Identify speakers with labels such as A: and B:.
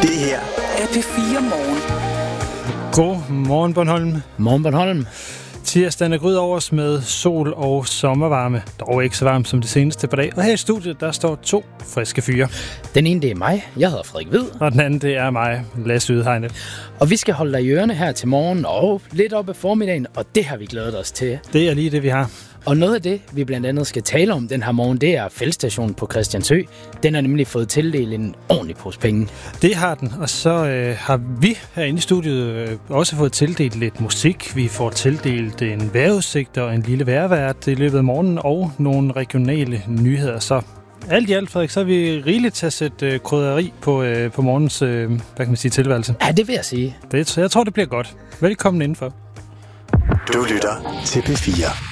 A: Det her er P4 Morgen.
B: God morgen, Bornholm.
C: Morgen, Bornholm.
B: Tirsdagen er gået over os med sol og sommervarme. Dog ikke så varmt som det seneste par dage. Og her i studiet, der står 2 friske fyre.
C: Den ene, det er mig. Jeg hedder Frederik Hvid.
B: Og den anden, det er mig, Lasse Ydhegnet.
C: Og vi skal holde dig i ørerne her til morgen og lidt op ad formiddagen, og det har vi glædet os til.
B: Det er lige det, vi har.
C: Og noget af det, vi blandt andet skal tale om den her morgen, det er feltstationen på Christiansø. Den har nemlig fået tildelt en ordentlig pose penge.
B: Det har den, og så har vi herinde i studiet også fået tildelt lidt musik. Vi får tildelt en vejrudsigt og en lille vejrvært i løbet af morgenen, og nogle regionale nyheder. Så alt i alt, Frederik, så er vi rigeligt til at sætte krydderi på morgens hvad kan man sige, tilværelse.
C: Ja, det vil jeg sige.
B: Jeg tror, det bliver godt. Velkommen indenfor.
A: Du lytter til P4.